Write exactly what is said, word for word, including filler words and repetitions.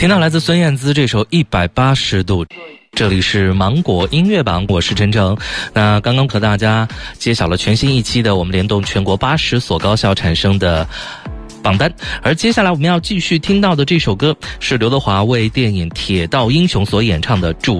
听到来自孙燕姿这首一百八十度，这里是芒果音乐榜，我是真正。那刚刚和大家揭晓了全新一期的我们联动全国八十所高校产生的榜单，而接下来我们要继续听到的这首歌是刘德华为电影《铁道英雄》所演唱的主